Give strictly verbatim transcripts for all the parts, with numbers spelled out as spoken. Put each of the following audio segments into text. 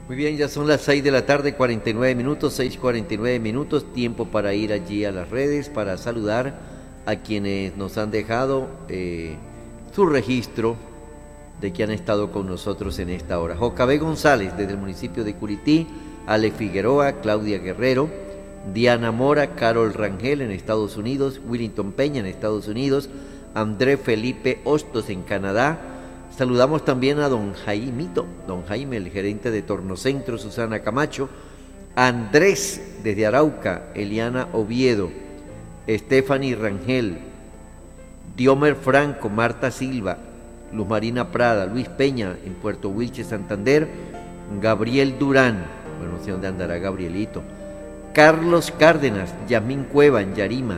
Muy bien, ya son las seis de la tarde, cuarenta y nueve minutos, seis cuarenta y nueve minutos, tiempo para ir allí a las redes, para saludar a quienes nos han dejado eh, su registro de que han estado con nosotros en esta hora. Jocabé González, desde el municipio de Curití, Ale Figueroa, Claudia Guerrero, Diana Mora, Carol Rangel en Estados Unidos, Willington Peña en Estados Unidos, André Felipe Hostos en Canadá. Saludamos también a don Jaimito, don Jaime, el gerente de Tornocentro, Susana Camacho, Andrés desde Arauca, Eliana Oviedo, Stephanie Rangel, Diomer Franco, Marta Silva, Luz Marina Prada, Luis Peña en Puerto Wilches, Santander, Gabriel Durán, bueno, no sé dónde andará Gabrielito, Carlos Cárdenas, Yasmín Cueva en Yarima,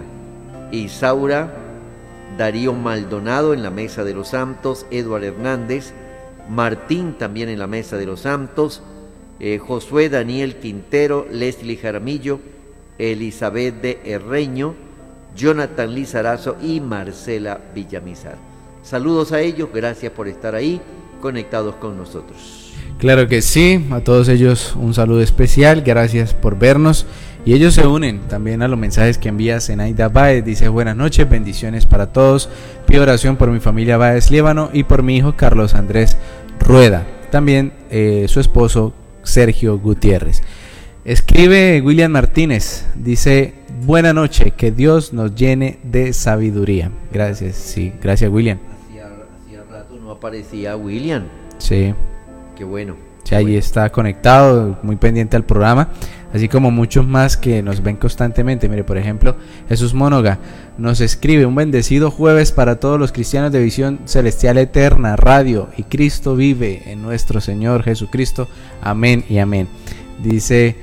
Isaura Darío Maldonado en la Mesa de los Santos, Eduard Hernández, Martín también en la Mesa de los Santos, eh, Josué Daniel Quintero, Leslie Jaramillo, Elizabeth de Herreño, Jonathan Lizarazo y Marcela Villamizar. Saludos a ellos, gracias por estar ahí conectados con nosotros. Claro que sí, a todos ellos un saludo especial, gracias por vernos. Y ellos se unen también a los mensajes que envía Zenaida Báez. Dice: buenas noches, bendiciones para todos. Pido oración por mi familia Báez Líbano y por mi hijo Carlos Andrés Rueda. También eh, su esposo Sergio Gutiérrez. Escribe William Martínez. Dice: buena noche, que Dios nos llene de sabiduría. Gracias, sí, gracias William. Hacía, hacía rato no aparecía William. Sí. Qué bueno. Sí, ahí está conectado, muy pendiente al programa, así como muchos más que nos ven constantemente. Mire, por ejemplo, Jesús Mónoga nos escribe: un bendecido jueves para todos los cristianos de Visión Celestial Eterna Radio, y Cristo vive en nuestro Señor Jesucristo, amén y amén. Dice,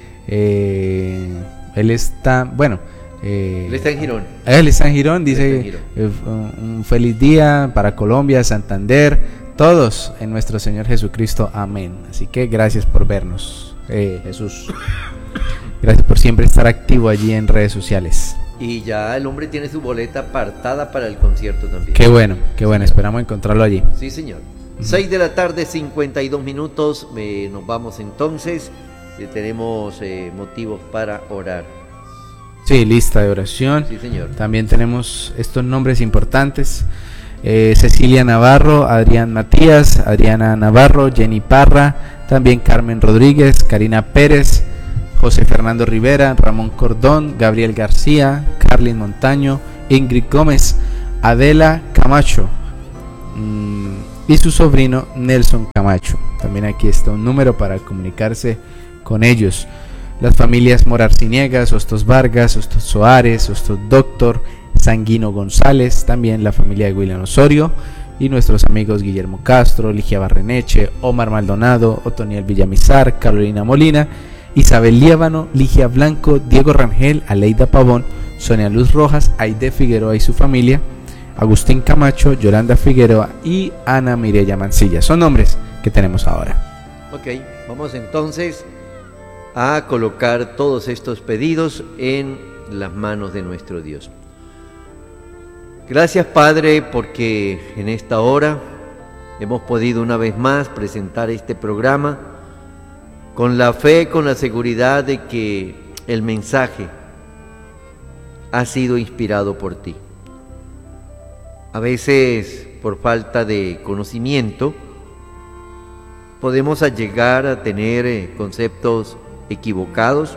eh, él está, bueno, eh, él está en Girón. Él está en Girón, dice, en Girón. Eh, un feliz día para Colombia, Santander, todos en nuestro Señor Jesucristo, amén. Así que gracias por vernos, eh, Jesús. Gracias por siempre estar activo allí en redes sociales. Y ya el hombre tiene su boleta apartada para el concierto también. Qué bueno, qué bueno, esperamos encontrarlo allí. Sí, señor. Uh-huh. seis de la tarde, cincuenta y dos minutos, eh, nos vamos entonces, eh, tenemos eh, motivos para orar. Sí, lista de oración. Sí, señor. También tenemos estos nombres importantes. Eh, Cecilia Navarro, Adrián Matías, Adriana Navarro, Jenny Parra, también Carmen Rodríguez, Karina Pérez, José Fernando Rivera, Ramón Cordón, Gabriel García, Carlin Montaño, Ingrid Gómez, Adela Camacho mmm, y su sobrino Nelson Camacho. También aquí está un número para comunicarse con ellos. Las familias Morarciniegas, Hostos Vargas, Hostos Soares, Hostos Doctor, Sanguino González, también la familia de William Osorio y nuestros amigos Guillermo Castro, Ligia Barreneche, Omar Maldonado, Otoniel Villamizar, Carolina Molina, Isabel Líbano, Ligia Blanco, Diego Rangel, Aleida Pavón, Sonia Luz Rojas, Aide Figueroa y su familia, Agustín Camacho, Yolanda Figueroa y Ana Mireya Mancilla. Son nombres que tenemos ahora. Ok, vamos entonces a colocar todos estos pedidos en las manos de nuestro Dios. Gracias, Padre, porque en esta hora hemos podido una vez más presentar este programa con la fe, con la seguridad de que el mensaje ha sido inspirado por ti. A veces, por falta de conocimiento, podemos llegar a tener conceptos equivocados,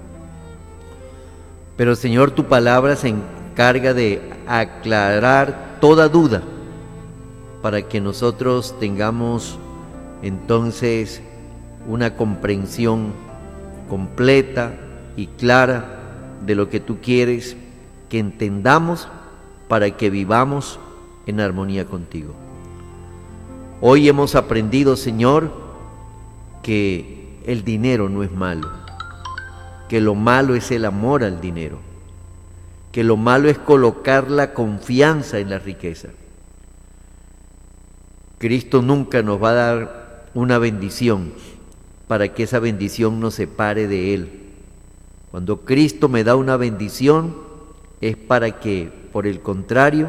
pero Señor, tu palabra se encarga de aclarar toda duda para que nosotros tengamos entonces una comprensión completa y clara de lo que tú quieres que entendamos para que vivamos en armonía contigo. Hoy hemos aprendido, Señor, que el dinero no es malo, que lo malo es el amor al dinero, que lo malo es colocar la confianza en la riqueza. Cristo nunca nos va a dar una bendición para que esa bendición nos separe de Él. Cuando Cristo me da una bendición es para que, por el contrario,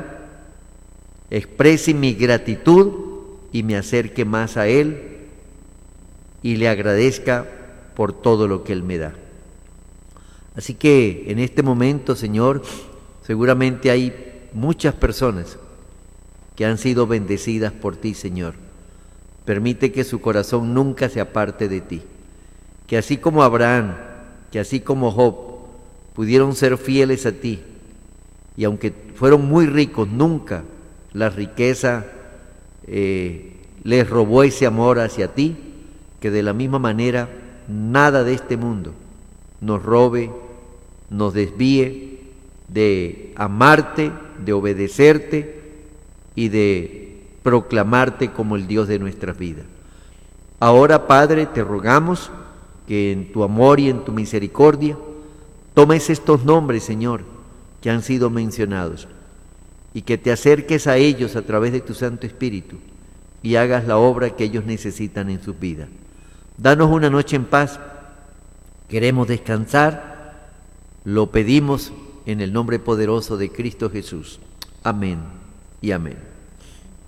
exprese mi gratitud y me acerque más a Él y le agradezca por todo lo que Él me da. Así que en este momento, Señor, seguramente hay muchas personas que han sido bendecidas por Ti, Señor. Permite que su corazón nunca se aparte de Ti. Que así como Abraham, que así como Job, pudieron ser fieles a Ti, y aunque fueron muy ricos, nunca la riqueza eh, les robó ese amor hacia Ti, que de la misma manera nada de este mundo nos robe, nos desvíe de amarte, de obedecerte y de proclamarte como el Dios de nuestras vidas. Ahora, Padre, te rogamos que en tu amor y en tu misericordia tomes estos nombres, Señor, que han sido mencionados, y que te acerques a ellos a través de tu Santo Espíritu y hagas la obra que ellos necesitan en sus vidas. Danos una noche en paz. Queremos descansar. Lo pedimos en el nombre poderoso de Cristo Jesús. Amén y amén.